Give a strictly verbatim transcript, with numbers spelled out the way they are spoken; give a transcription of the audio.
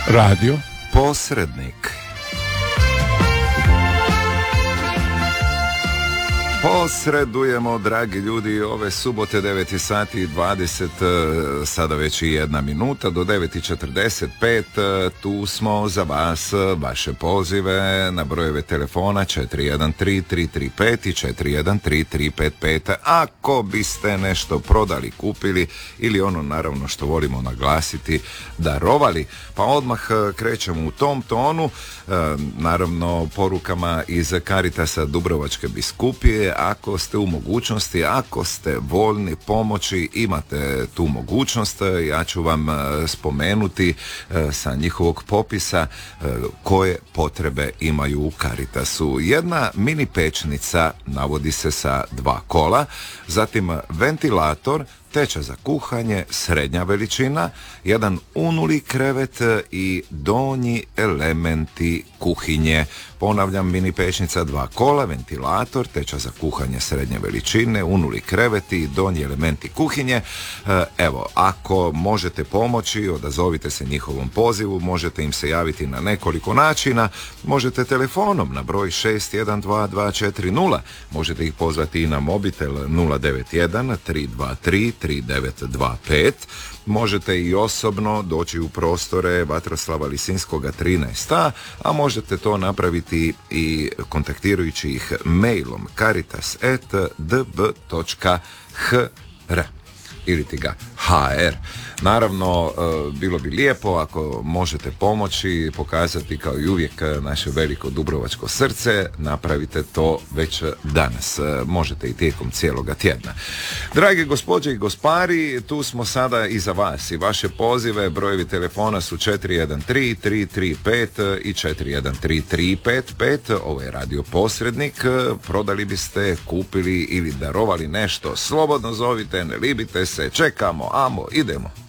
Radio Posrednik. Posredujemo, dragi ljudi, ove subote devet sati i dvadeset, sada već i jedna minuta, do devet i četrdeset pet, tu smo za vas, vaše pozive na brojeve telefona četiri jedan tri tri tri pet i četiri jedan tri tri pet pet. Ako biste nešto prodali, kupili ili ono naravno što volimo naglasiti, darovali, pa odmah krećemo u tom tonu, naravno porukama iz Caritasa Dubrovačke biskupije. Ako ste u mogućnosti, ako ste voljni pomoći, imate tu mogućnost. Ja ću vam spomenuti sa njihovog popisa koje potrebe imaju u Caritasu. Jedna mini pečnica navodi se sa dva kola, zatim ventilator, teća za kuhanje, srednja veličina, jedan unuli krevet i donji elementi kuhinje. Ponavljam, mini pečnica, dva kola, ventilator, teća za kuhanje srednje veličine, unuli kreveti i donji elementi kuhinje. Evo, ako možete pomoći, odazovite se njihovom pozivu, možete im se javiti na nekoliko načina, možete telefonom na broj šest jedan dva dva četiri nula, možete ih pozvati i na mobitel nula devet jedan tri dva tri tri devet dva pet, možete i osobno doći u prostore Vatroslava Lisinskoga trinaest a, a možete to napraviti i kontaktirajući ih mailom caritas at d b točka h r ili ti ga hr. Naravno, bilo bi lijepo ako možete pomoći, pokazati kao i uvijek naše veliko dubrovačko srce, napravite to već danas. Možete i tijekom cijeloga tjedna. Drage gospođe i gospari, tu smo sada i za vas i vaše pozive. Brojevi telefona su četiri jedan tri tri tri pet i četiri jedan tri tri pet pet. Ovo je Radio Posrednik. Prodali biste, kupili ili darovali nešto, slobodno zovite, ne libite se, čekamo, amo, idemo.